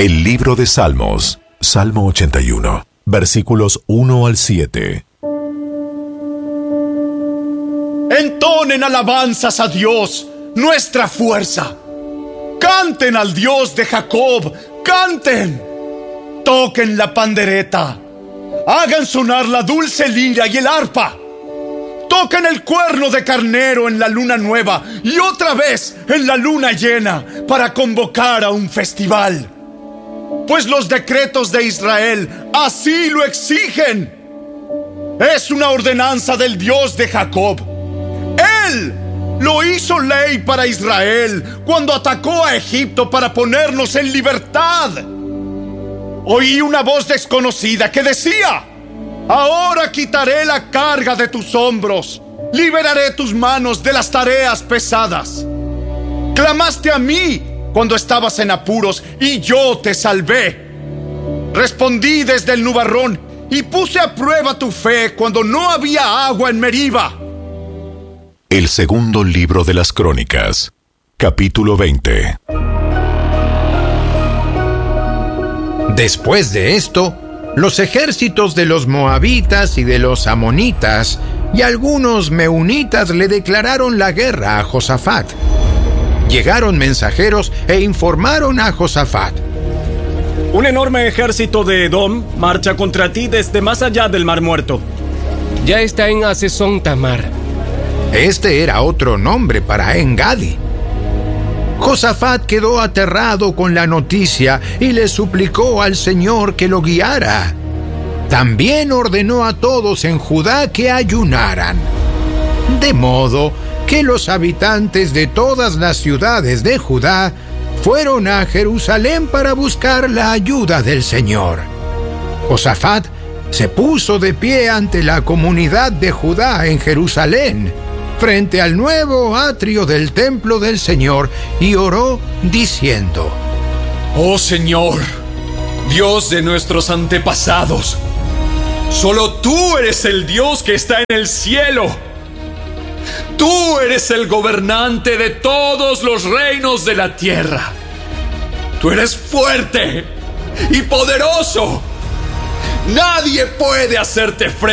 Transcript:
El libro de Salmos, Salmo 81, versículos 1 al 7. Entonen alabanzas a Dios, nuestra fuerza. Canten al Dios de Jacob, canten. Toquen la pandereta. Hagan sonar la dulce lira y el arpa. Toquen el cuerno de carnero en la luna nueva y otra vez en la luna llena para convocar a un festival. Pues los decretos de Israel así lo exigen. Es una ordenanza del Dios de Jacob. Él lo hizo ley para Israel cuando atacó a Egipto para ponernos en libertad. Oí una voz desconocida que decía: ahora quitaré la carga de tus hombros, liberaré tus manos de las tareas pesadas. Clamaste a mí cuando estabas en apuros y yo te salvé. Respondí desde el nubarrón y puse a prueba tu fe cuando no había agua en Meriba. El segundo libro de las Crónicas, capítulo 20. Después de esto, los ejércitos de los moabitas y de los amonitas y algunos meunitas le declararon la guerra a Josafat. Llegaron mensajeros e informaron a Josafat: un enorme ejército de Edom marcha contra ti desde más allá del Mar Muerto. Ya está en Hazezón Tamar. Este era otro nombre para En-Gadi. Josafat quedó aterrado con la noticia y le suplicó al Señor que lo guiara. También ordenó a todos en Judá que ayunaran. De modo que los habitantes de todas las ciudades de Judá fueron a Jerusalén para buscar la ayuda del Señor. Josafat se puso de pie ante la comunidad de Judá en Jerusalén, frente al nuevo atrio del templo del Señor, y oró diciendo: Oh Señor, Dios de nuestros antepasados, solo tú eres el Dios que está en el cielo. Tú eres el gobernante de todos los reinos de la tierra. Tú eres fuerte y poderoso. Nadie puede hacerte frente.